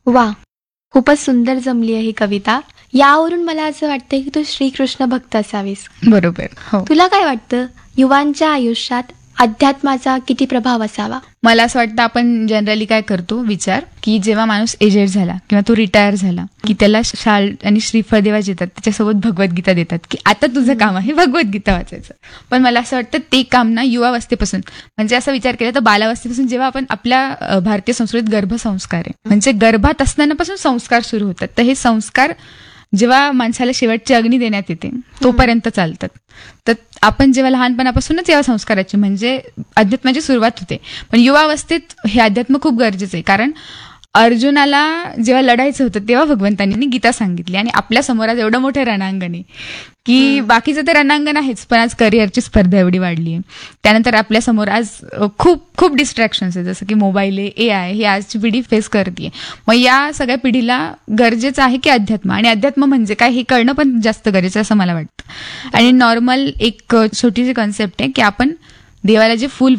वा, खूपच सुंदर जमली आहे ही कविता. यावरून मला असं वाटतं की तू श्रीकृष्ण भक्त असावीस. बरोबर. हो. तुला काय वाटतं, युवांच्या आयुष्यात अध्यात्माचा किती प्रभाव असावा? मला असं वाटतं आपण जनरली काय करतो विचार, की जेव्हा माणूस एजेड झाला किंवा तो रिटायर झाला की त्याला शाल आणि श्रीफळ देवा येतात, त्याच्यासोबत भगवद्गीता देतात की आता तुझं काम आहे भगवद्गीता वाचायचं. पण मला असं वाटतं ते काम ना युवावस्थेपासून, म्हणजे असा विचार केला तर बालावस्थेपासून, जेव्हा आपण आपल्या भारतीय संस्कृतीत गर्भसंस्कार आहे, म्हणजे गर्भात असतानापासून संस्कार सुरू होतात. तर हे संस्कार जेव्हा माणसाला शेवटची अग्नी देण्यात येते तोपर्यंत चालतात. तर आपण जेव्हा लहानपणापासूनच या संस्काराची म्हणजे अध्यात्माची सुरुवात होते. पण युवावस्थेत हे अध्यात्म खूप गरजेचं आहे. कारण अर्जुनाला जेव्हा लढायचं होतं तेव्हा भगवंतांनी गीता सांगितली, आणि आपल्या समोर आज एवढं मोठं रणांगण आहे की बाकीचं तर रणांगण आहेच, पण आज करिअरची स्पर्धा एवढी वाढली आहे. त्यानंतर आपल्या समोर आज खूप खूप डिस्ट्रॅक्शन्स आहे, जसं की मोबाईल आहे, AI हे आजची पिढी फेस करते. मग या सगळ्या पिढीला गरजेचं आहे की अध्यात्म, आणि अध्यात्म म्हणजे काय हे कळणं पण जास्त गरजेचं असं मला वाटतं. आणि नॉर्मल एक छोटीशी कॉन्सेप्ट आहे की आपण देवाला जे फूल